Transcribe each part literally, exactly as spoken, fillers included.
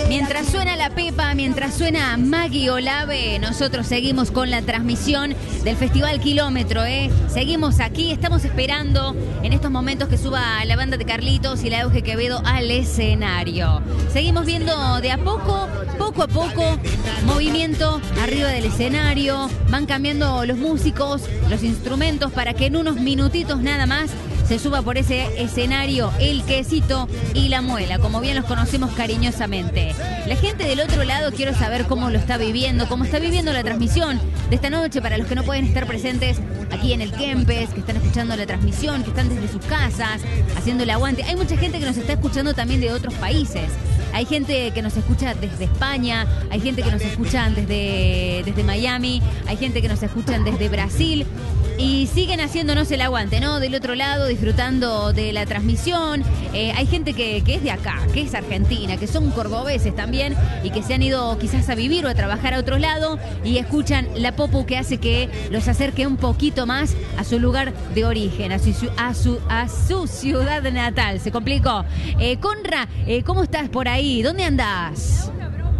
Mientras suena la Pepa, mientras suena Maggie Olave, nosotros seguimos con la transmisión del Festival Kilómetro, ¿eh? Seguimos aquí, estamos esperando en estos momentos que suba la banda de Carlitos y la Euge Quevedo al escenario. Seguimos viendo de a poco, poco a poco, movimiento arriba del escenario. Van cambiando los músicos, los instrumentos para que en unos minutitos nada más se suba por ese escenario el Quesito y la Muela, como bien los conocemos cariñosamente. La gente del otro lado, quiero saber cómo lo está viviendo, cómo está viviendo la transmisión de esta noche, para los que no pueden estar presentes aquí en el Kempes, que están escuchando la transmisión, que están desde sus casas, haciendo el aguante. Hay mucha gente que nos está escuchando también de otros países. Hay gente que nos escucha desde España, hay gente que nos escucha desde, desde Miami, hay gente que nos escucha desde Brasil. Y siguen haciéndonos el aguante, ¿no? Del otro lado, disfrutando de la transmisión. Eh, hay gente que, que es de acá, que es argentina, que son cordobeses también y que se han ido quizás a vivir o a trabajar a otro lado y escuchan la Popu, que hace que los acerque un poquito más a su lugar de origen, a su, a su, a su ciudad natal. ¿Se complicó? Eh, Conra, eh, ¿cómo estás por ahí? ¿Dónde andás?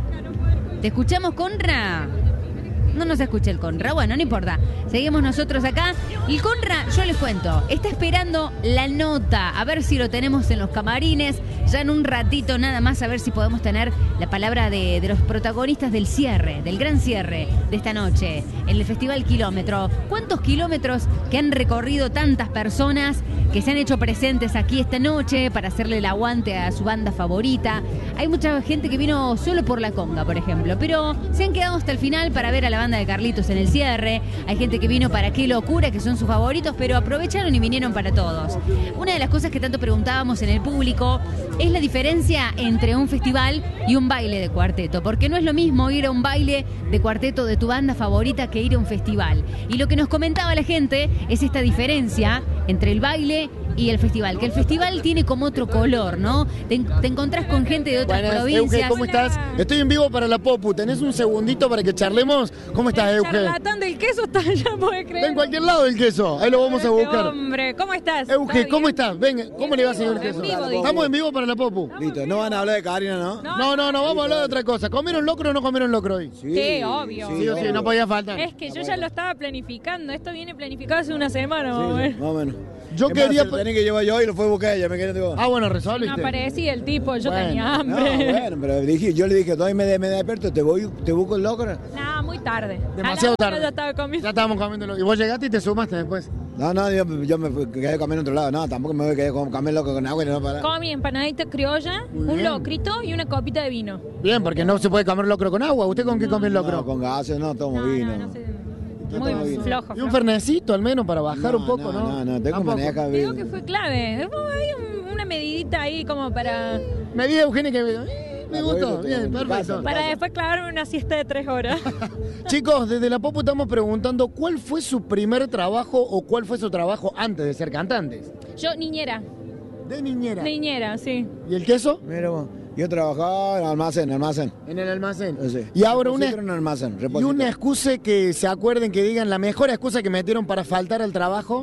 ¿Te escuchamos, Conra? No nos escucha el Conra. Bueno, no importa. Seguimos nosotros acá. Y Conra, yo les cuento, está esperando la nota. A ver si lo tenemos en los camarines. Ya en un ratito nada más, a ver si podemos tener la palabra de, de los protagonistas del cierre, del gran cierre de esta noche, en el Festival Kilómetro. ¿Cuántos kilómetros que han recorrido tantas personas que se han hecho presentes aquí esta noche para hacerle el aguante a su banda favorita? Hay mucha gente que vino solo por la conga, por ejemplo, pero se han quedado hasta el final para ver a la banda de Carlitos en el cierre. Hay gente que vino para Qué Locura, que son sus favoritos, pero aprovecharon y vinieron para todos. Una de las cosas que tanto preguntábamos en el público es la diferencia entre un festival y un baile de cuarteto, porque no es lo mismo ir a un baile de cuarteto de tu banda favorita que ir a un festival. Y lo que nos comentaba la gente es esta diferencia entre el baile y el festival, que el festival tiene como otro color, ¿no? Te, te encontrás con gente de otras Buenas, provincias. Euge, ¿cómo estás? Estoy en vivo para la Popu. ¿Tenés un segundito para que charlemos? ¿Cómo estás, El Euge? charlatán del queso está allá, ¿puede creer? Está en cualquier lado el queso. Ahí lo vamos a buscar. Hombre, ¿cómo estás? Euge, ¿Está ¿cómo bien? estás? Venga, ¿cómo le va, señor En queso? vivo, dice. Estamos en vivo para la Popu. Listo, no van a hablar de Karina, ¿no? No, No, no, no, vamos a hablar de otra cosa. ¿Comieron locro o no comieron locro hoy? Sí, obvio. Sí o sí, no podía faltar. Es que yo ya lo estaba planificando. Esto viene planificado hace una semana, más o Sí, menos. más o menos. Yo Es más, quería... se lo tenía que llevar yo y lo fue a buscar ella, me quedé digo. Ah, bueno, No resolviste. aparecía el tipo, yo Bueno, tenía No, hambre. bueno, pero dije, yo le dije, todavía me, de- me despierto, te voy, te busco el locro. Nah, muy tarde. Demasiado A la tarde. hora ya estaba comiendo. Ya estábamos comiendo locro. Y vos llegaste y te sumaste después. No, no, yo, yo me fui, quedé comiendo en otro lado. No, tampoco me voy a quedar con comer loco con agua y no para. Comí empanadita criolla, Muy un bien. locrito y una copita de vino. Bien, porque no se puede comer locro con agua. ¿Usted con qué come el locro? No, con gases no tomo No, vino. no, no sé. Yo Muy tomo vino. flojo. Y un flojo. fernecito al menos para bajar un poco, ¿no? No, no, tengo Tampoco. maneja Te digo que fue clave. Hay un- una medidita ahí como para, Me di Eugenia que eh, me gustó. Bien, perfecto. para después clavarme una siesta de tres horas. Chicos, desde la Popu estamos preguntando cuál fue su primer trabajo o cuál fue su trabajo antes de ser cantantes. Yo, niñera. De niñera. Niñera, sí. ¿Y el queso? Mira vos, yo trabajaba en almacén, almacén. En el almacén. Sí. Y ahora una, Repositorio en almacén, y repositorio. una excusa que se acuerden, que digan la mejor excusa que metieron para faltar al trabajo.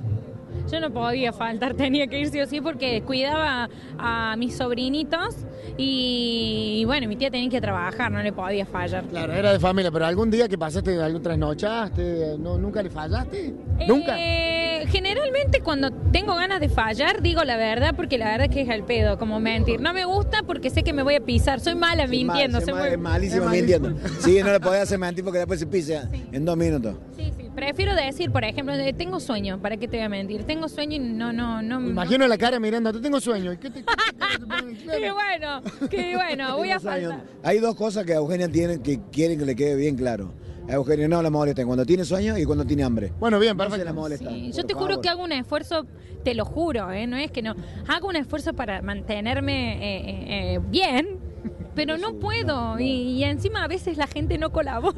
Yo no podía faltar, tenía que ir sí o sí porque cuidaba a mis sobrinitos y, y bueno, mi tía tenía que trabajar, no le podía fallar. Claro, era de familia, pero algún día que pasaste, algún trasnochaste, no, ¿nunca le fallaste? ¿Nunca? Eh, generalmente cuando tengo ganas de fallar digo la verdad porque la verdad es que es el pedo, como mentir. No me gusta porque sé que me voy a pisar, soy mala Sí, mal, mintiendo. sí, soy mal, muy- es malísimo Es mintiendo. Sí, no le podía hacer mentir porque después se pisa en dos minutos. Sí, sí, prefiero decir, por ejemplo, de, tengo sueño, ¿para qué te voy a mentir? Tengo sueño y no, no, no... Me imagino la cara mirando, te tengo sueño. ¿Y qué te, qué te- qué te ponen? Qué Claro. bueno, qué bueno, voy a Tengo sueño. faltar. Hay dos cosas que Eugenia tiene que quieren que le quede bien claro. A Eugenia no la molesten cuando tiene sueño y cuando tiene hambre. Bueno, bien, No se la perfecto. molesta. Sí, yo por te juro favor. que hago un esfuerzo, te lo juro, ¿eh? No es que no. Hago un esfuerzo para mantenerme eh, eh, eh, bien, pero no puedo. Y, y encima a veces la gente no colabora.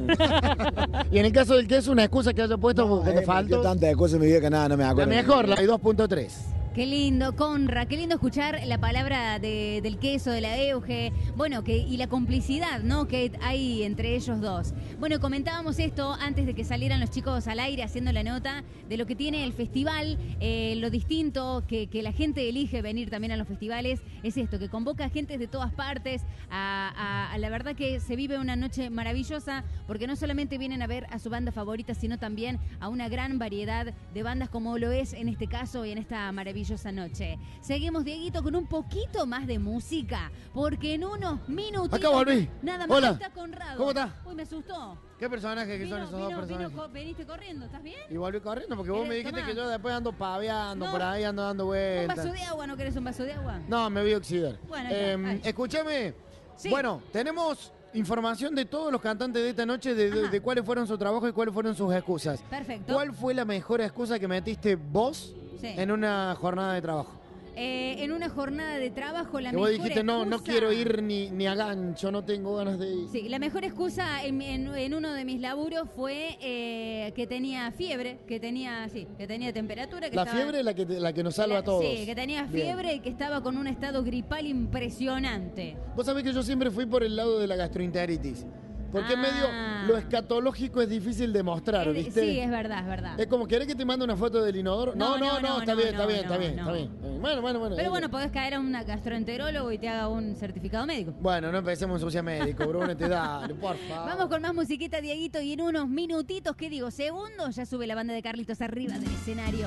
Y en el caso del queso, una excusa que haya puesto No, porque eh, te me faltó. metió tantas cosas en mi vida que nada, no me La acuerdo. mejor, la hay dos punto tres. Qué lindo, Conra, qué lindo escuchar la palabra de, del queso, de la Euge, bueno, que y la complicidad, ¿no?, que hay entre ellos dos. Bueno, comentábamos esto antes de que salieran los chicos al aire haciendo la nota de lo que tiene el festival, eh, lo distinto que, que la gente elige venir también a los festivales, es esto, que convoca a gente de todas partes, a, a, a la verdad que se vive una noche maravillosa, porque no solamente vienen a ver a su banda favorita, sino también a una gran variedad de bandas como lo es en este caso y en esta maravillosa noche. Seguimos, Dieguito, con un poquito más de música, porque en unos minutos... Acá volví. Nada más. Hola. Está Conrado. ¿Cómo estás? Uy, me asustó. ¿Qué personajes que Vino, son esos vino, dos personajes? vino, co- veniste corriendo, ¿estás bien? Y volví corriendo porque vos ¿Querés me dijiste tomar? que yo después ando paveando, No. por ahí ando dando ¿Un vueltas. vaso de agua? ¿No querés un vaso de agua? No, me voy a oxidar. Bueno, ya, Eh, ay. escúchame. Sí. Bueno, tenemos información de todos los cantantes de esta noche, de, de, Ajá. de cuáles fueron su trabajo y cuáles fueron sus excusas. Perfecto. ¿Cuál fue la mejor excusa que metiste vos Sí. en una jornada de trabajo? Eh, en una jornada de trabajo, la Que vos mejor dijiste, no, no excusa- quiero ir ni, ni a gancho, no tengo ganas de ir. Sí, la mejor excusa en, en- en uno de mis laburos fue eh, que tenía fiebre, que tenía, sí, que tenía temperatura. Que La estaba- fiebre es la que, te- la que nos salva la- a todos. Sí, que tenía Bien. fiebre y que estaba con un estado gripal impresionante. Vos sabés que yo siempre fui por el lado de la gastroenteritis. Porque Ah. medio lo escatológico es difícil de mostrar, Es- ¿viste? sí, es verdad, es verdad. Es como, ¿querés que te mande una foto del inodoro? No, No, no, no, no, no, está no, bien, está no, bien, está no, bien, no. está bien. Bueno, bueno, bueno. Pero eh, bueno, podés caer a un gastroenterólogo y te haga un certificado médico. Bueno, no empecemos en sucia médico, Bruno, te dale, por favor. Vamos con más musiquita, Dieguito, y en unos minutitos, ¿qué digo? Segundos, ya sube la banda de Carlitos arriba del escenario.